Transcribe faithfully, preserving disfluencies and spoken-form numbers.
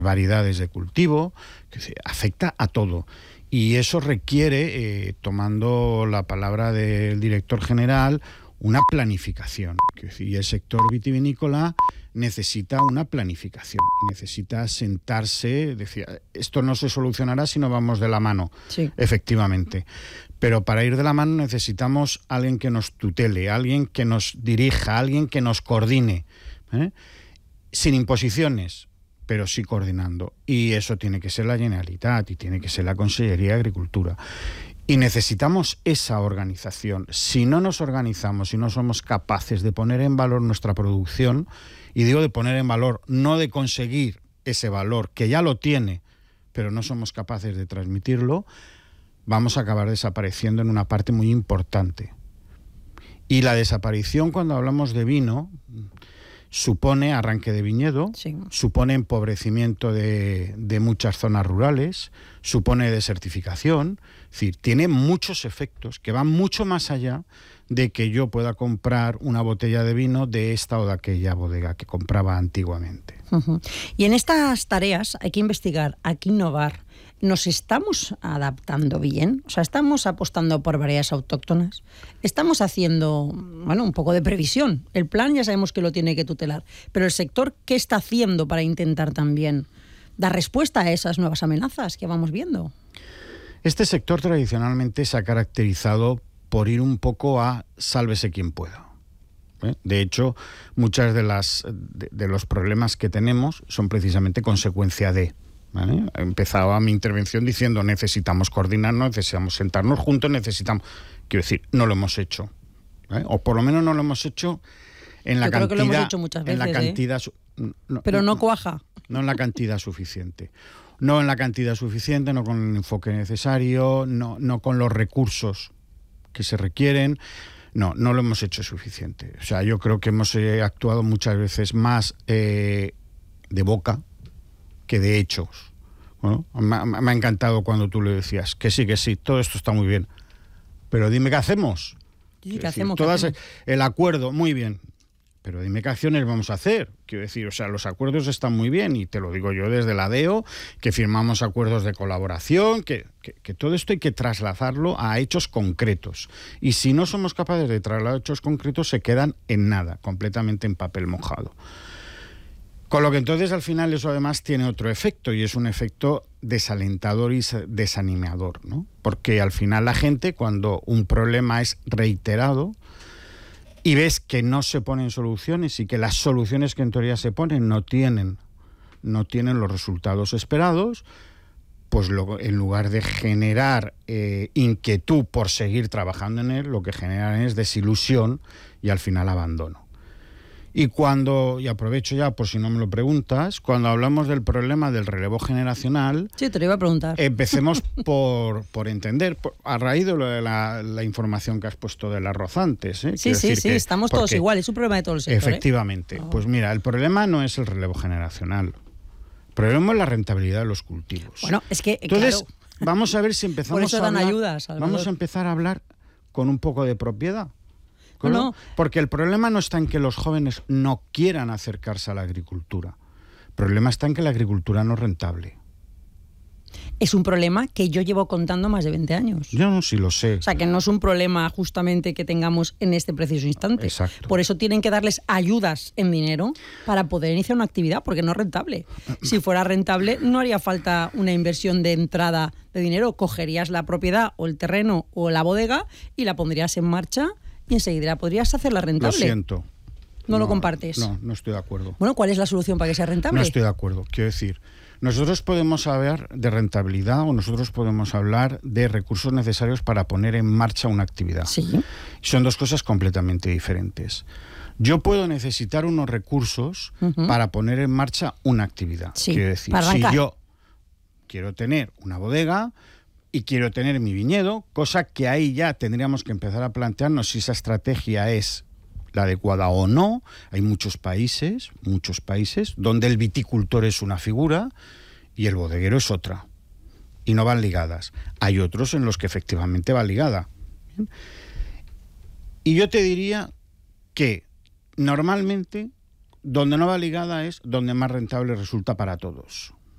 variedades de cultivo, que afecta a todo. Y eso requiere, eh, tomando la palabra del director general, una planificación. Y el sector vitivinícola necesita una planificación, necesita sentarse, decía, esto no se solucionará si no vamos de la mano, sí. Efectivamente. Pero para ir de la mano necesitamos alguien que nos tutele, alguien que nos dirija, alguien que nos coordine, ¿eh? Sin imposiciones, pero sí coordinando. Y eso tiene que ser la Generalitat y tiene que ser la Consellería de Agricultura. Y necesitamos esa organización. Si no nos organizamos, si no somos capaces de poner en valor nuestra producción, y digo de poner en valor, no de conseguir ese valor, que ya lo tiene, pero no somos capaces de transmitirlo, vamos a acabar desapareciendo en una parte muy importante. Y la desaparición, cuando hablamos de vino, supone arranque de viñedo, sí. Supone empobrecimiento de, de muchas zonas rurales, supone desertificación, es decir, tiene muchos efectos que van mucho más allá de que yo pueda comprar una botella de vino de esta o de aquella bodega que compraba antiguamente. Uh-huh. Y en estas tareas hay que investigar, hay que innovar. ¿Nos estamos adaptando bien? O sea, ¿estamos apostando por variedades autóctonas? ¿Estamos haciendo, bueno, un poco de previsión? El plan ya sabemos que lo tiene que tutelar, pero el sector, ¿qué está haciendo para intentar también dar respuesta a esas nuevas amenazas que vamos viendo? Este sector tradicionalmente se ha caracterizado por ir un poco a sálvese quien pueda. ¿Eh? De hecho, muchas de las de, de los problemas que tenemos son precisamente consecuencia de... ¿Vale? Empezaba mi intervención diciendo necesitamos coordinarnos, necesitamos sentarnos juntos, necesitamos... Quiero decir, no lo hemos hecho. ¿Vale? O por lo menos no lo hemos hecho en la Yo cantidad... creo que lo hemos hecho muchas veces, en la cantidad, ¿eh? no, Pero no no cuaja. No en la cantidad suficiente. No en la cantidad suficiente, no con el enfoque necesario, no, no con los recursos que se requieren. No, no lo hemos hecho suficiente. O sea, yo creo que hemos eh, actuado muchas veces más eh, de boca que de hechos. Bueno, me, me ha encantado cuando tú le decías que sí, que sí, todo esto está muy bien, pero dime qué hacemos. Sí, ¿qué hacemos? Todas, ¿qué hacemos? El acuerdo, muy bien, pero dime qué acciones vamos a hacer. Quiero decir, o sea, los acuerdos están muy bien, y te lo digo yo desde la D E O, que firmamos acuerdos de colaboración, que, que, que todo esto hay que trasladarlo a hechos concretos. Y si no somos capaces de trasladar a hechos concretos, se quedan en nada, completamente en papel mojado. Con lo que entonces al final eso además tiene otro efecto, y es un efecto desalentador y desanimador, ¿no? Porque al final la gente, cuando un problema es reiterado y ves que no se ponen soluciones y que las soluciones que en teoría se ponen no tienen, no tienen los resultados esperados, pues lo, en lugar de generar eh, inquietud por seguir trabajando en él, lo que generan es desilusión y al final abandono. Y cuando, y aprovecho ya por si no me lo preguntas, cuando hablamos del problema del relevo generacional... Sí, te lo iba a preguntar. Empecemos por, por entender, por, a raíz de, lo de la, la información que has puesto del arroz antes. ¿eh? Sí, sí, sí, que, estamos todos iguales, es un problema de todo el sector. Efectivamente. ¿eh? Oh. Pues mira, el problema no es el relevo generacional. El problema es la rentabilidad de los cultivos. Bueno, es que, Entonces, claro, vamos a ver si empezamos por eso a dan hablar... ayudas, Salvador. Vamos a empezar a hablar con un poco de propiedad. No, no. Porque el problema no está en que los jóvenes no quieran acercarse a la agricultura. El problema está en que la agricultura no es rentable. Es un problema que yo llevo contando más de veinte años. Yo no, sí lo sé. O sea, que no es un problema justamente que tengamos en este preciso instante. Exacto. Por eso tienen que darles ayudas en dinero para poder iniciar una actividad, porque no es rentable. Si fuera rentable, no haría falta una inversión de entrada de dinero. Cogerías la propiedad o el terreno o la bodega y la pondrías en marcha y enseguida podrías hacerla rentable. Lo siento. ¿No, no lo compartes? No, no estoy de acuerdo. Bueno, ¿cuál es la solución para que sea rentable? No estoy de acuerdo. Quiero decir, nosotros podemos hablar de rentabilidad o nosotros podemos hablar de recursos necesarios para poner en marcha una actividad. Sí. Son dos cosas completamente diferentes. Yo puedo necesitar unos recursos uh-huh. para poner en marcha una actividad. Sí, quiero decir, para arrancar. Si yo quiero tener una bodega y quiero tener mi viñedo, cosa que ahí ya tendríamos que empezar a plantearnos si esa estrategia es la adecuada o no. Hay muchos países, muchos países, donde el viticultor es una figura y el bodeguero es otra. Y no van ligadas. Hay otros en los que efectivamente va ligada. Y yo te diría que normalmente donde no va ligada es donde más rentable resulta para todos.